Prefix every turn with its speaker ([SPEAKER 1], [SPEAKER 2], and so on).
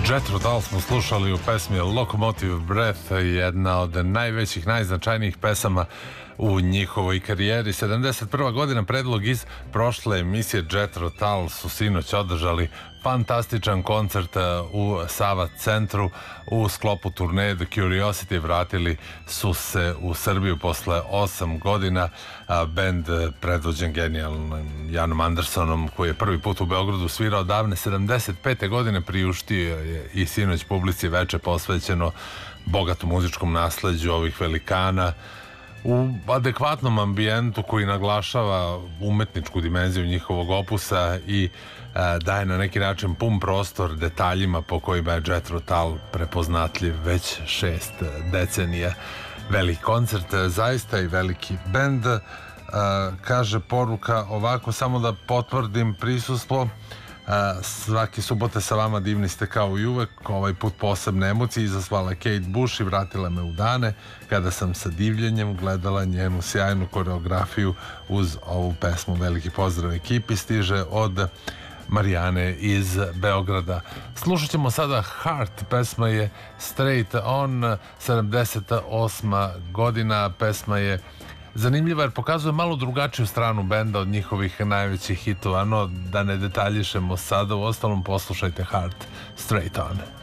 [SPEAKER 1] Jethro Tull smo slušali u pesmi Locomotive Breath, jedna od najvećih, najznačajnijih pesama u njihovoj karijeri. 71. godina, predlog iz prošle emisije. Jethro Tull su sinoć održali fantastičan koncert u Sava centru u sklopu turneje The Curiosity. Vratili su se u Srbiju posle 8 godina. Bend predvođen genijalnim Janom Andersonom, koji je prvi put u Beogradu svirao davne 75. godine, priuštio je i sinoć publici veče posvećeno bogatom muzičkom nasleđu ovih velikana u adekvatnom ambijentu koji naglašava umetničku dimenziju njihovog opusa i daje na neki način pun prostor detaljima po kojima je Jethro Tull prepoznatljiv već 6 decenija. Veliki koncert, zaista i veliki bend. Kaže poruka ovako, samo da potvrdim prisustvo. Svake subote sa vama divni ste kao i uvek. Ovaj put posebne emocije izazvala Kate Bush i vratila me u dane kada sam sa divljenjem gledala njenu sjajnu koreografiju uz ovu pesmu. Veliki pozdrav ekipi stiže od Marijane iz Beograda. Slušat ćemo sada Heart, pesma je Straight On, 78. godina. Pesma je zanimljiva jer pokazuje malo drugačiju stranu benda od njihovih najvećih hitova, no da ne detaljišemo sada. U ostalom poslušajte Heart, Straight On.